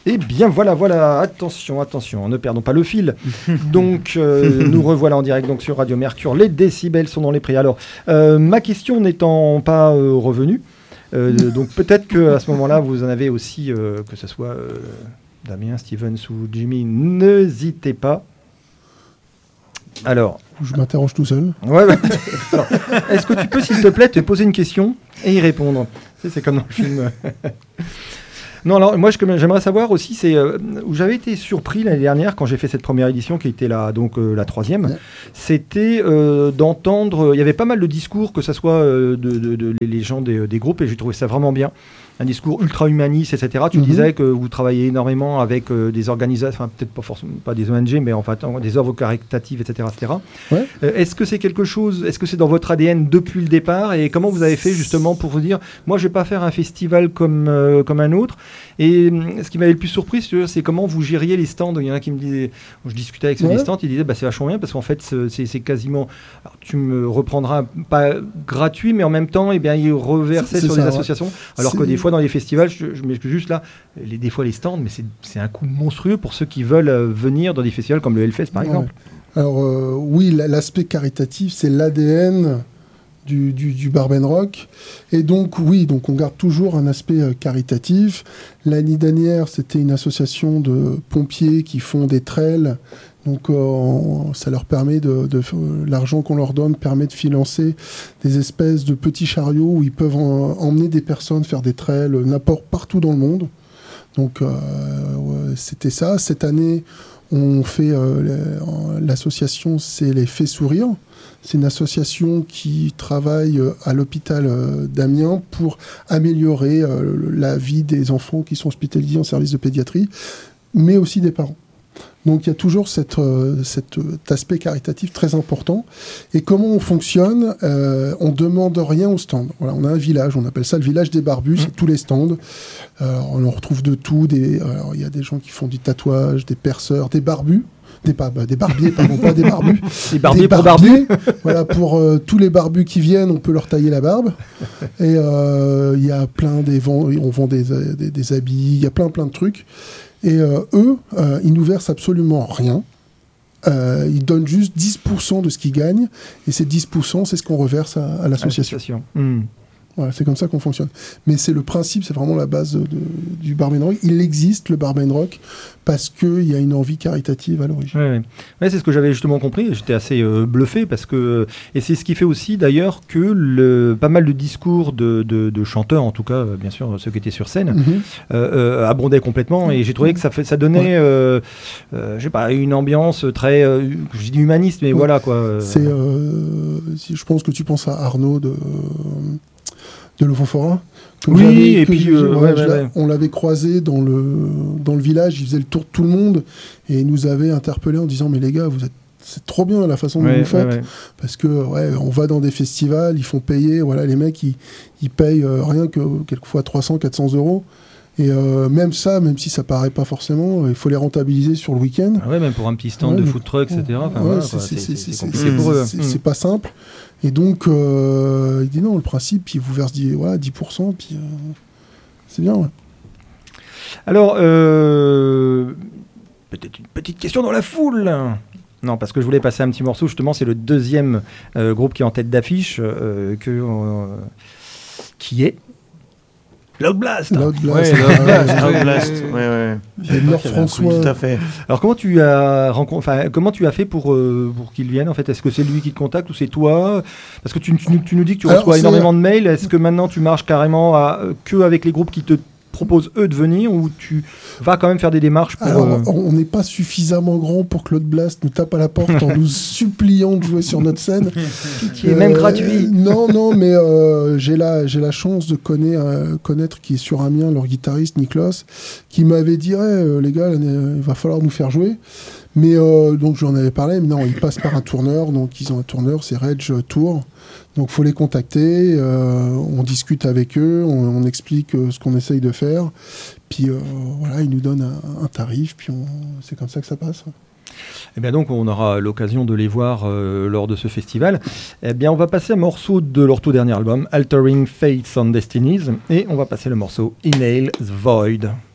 Eh bien voilà, attention, ne perdons pas le fil. Donc nous revoilà en direct donc, sur Radio Mercure, les décibels sont dans les prix. Alors ma question n'étant pas revenue, donc peut-être qu'à ce moment-là vous en avez aussi, que ce soit Damien, Stevens ou Jimmy, n'hésitez pas. Alors, je m'interroge tout seul. Ouais. Alors, est-ce que tu peux, s'il te plaît, te poser une question et y répondre ? C'est comme dans le film. Non, alors moi, j'aimerais savoir aussi, c'est où j'avais été surpris l'année dernière quand j'ai fait cette première édition, qui était la troisième. Ouais. C'était d'entendre. Il y avait pas mal de discours, que ce soit les gens des groupes, et j'ai trouvé ça vraiment bien. Un discours ultra humaniste, etc. Tu disais que vous travaillez énormément avec des organisations, enfin peut-être pas forcément pas des ONG, mais enfin des œuvres caritatives, etc. Ouais. Est-ce que c'est quelque chose, est-ce que c'est dans votre ADN depuis le départ, et comment vous avez fait justement pour vous dire, moi je vais pas faire un festival comme un autre. Et ce qui m'avait le plus surpris, c'est comment vous gériez les stands. Il y en a qui me disaient, je discutais avec les stands, ils disaient c'est vachement bien parce qu'en fait c'est quasiment, alors, tu me reprendras, pas gratuit, mais en même temps ils reversaient sur les associations, alors que des fois dans les festivals, je m'excuse juste là, des fois les stands, mais c'est un coût monstrueux pour ceux qui veulent venir dans des festivals comme le Hellfest par exemple. Alors oui, l'aspect caritatif, c'est l'ADN du Barben Rock, et donc on garde toujours un aspect caritatif. L'année dernière, c'était une association de pompiers qui font des trails, donc ça leur permet l'argent qu'on leur donne permet de financer des espèces de petits chariots où ils peuvent emmener des personnes faire des trails n'importe partout dans le monde. Donc c'était ça. Cette année, on fait l'association, c'est les Faits Sourire. C'est une association qui travaille à l'hôpital d'Amiens pour améliorer la vie des enfants qui sont hospitalisés en service de pédiatrie, mais aussi des parents. Donc il y a toujours cet aspect caritatif très important. Et comment on fonctionne ? On ne demande rien au stand. Voilà, on a un village, on appelle ça le village des barbus, c'est tous les stands. On en retrouve de tout. Il y a des gens qui font du tatouage, des perceurs, des barbus. Des barbiers, pardon, pas des barbus. Des barbiers pour barbus. Voilà, pour tous les barbus qui viennent, on peut leur tailler la barbe. Et il y a plein on vend des habits, il y a plein de trucs. Et eux, ils nous versent absolument rien. Ils donnent juste 10% de ce qu'ils gagnent. Et ces 10%, c'est ce qu'on reverse à l'association. Voilà, c'est comme ça qu'on fonctionne. Mais c'est le principe, c'est vraiment la base du Barben Rock. Il existe, le Barben Rock, parce qu'il y a une envie caritative à l'origine. Ouais, c'est ce que j'avais justement compris. J'étais assez bluffé, parce que... Et c'est ce qui fait aussi, d'ailleurs, que pas mal de discours de chanteurs, en tout cas, bien sûr, ceux qui étaient sur scène, abondaient complètement. Et j'ai trouvé que ça donnait, je sais pas, une ambiance très, je dis humaniste, mais voilà, quoi. Je pense que tu penses à Arnaud de Lefond-Forin. Oui, et puis on l'avait croisé dans le village, il faisait le tour de tout le monde et il nous avait interpellé en disant mais les gars, c'est trop bien la façon dont vous faites, parce que on va dans des festivals, ils font payer, voilà, les mecs ils payent rien que quelquefois 300-400 euros. Et même si ça paraît pas forcément, il faut les rentabiliser sur le week-end. Même pour un petit stand de food truck, etc. C'est compliqué pour eux. C'est pas simple. Et donc, il dit non, le principe, il vous verse 10%, puis c'est bien. Ouais. Alors, peut-être une petite question dans la foule. Non, parce que je voulais passer un petit morceau, justement, c'est le deuxième groupe qui est en tête d'affiche, qui est Loud Blast. Loud Blast. Ouais. Et Nord-François. Tout à fait. Alors comment tu as fait pour qu'il vienne en fait ? Est-ce que c'est lui qui te contacte ou c'est toi ? Parce que tu nous dis que tu reçois énormément de mails. Est-ce que maintenant tu marches carrément que avec les groupes qui te proposent eux de venir, ou tu vas quand même faire des démarches pour... Alors, on n'est pas suffisamment grand pour que Loud Blast nous tape à la porte en nous suppliant de jouer sur notre scène. Qui est même gratuit. Non, mais j'ai la chance de connaître qui est sur Amiens, leur guitariste Niklas, qui m'avait dit les gars, il va falloir nous faire jouer. Mais donc j'en avais parlé, mais non, ils passent par un tourneur, donc ils ont un tourneur, c'est Reg Tour. Donc il faut les contacter, on discute avec eux, on explique ce qu'on essaye de faire, puis voilà, ils nous donnent un tarif, puis c'est comme ça que ça passe. Eh bien donc on aura l'occasion de les voir lors de ce festival. Eh bien on va passer un morceau de leur tout dernier album, Altering Fates and Destinies, et on va passer le morceau Inhale the Void.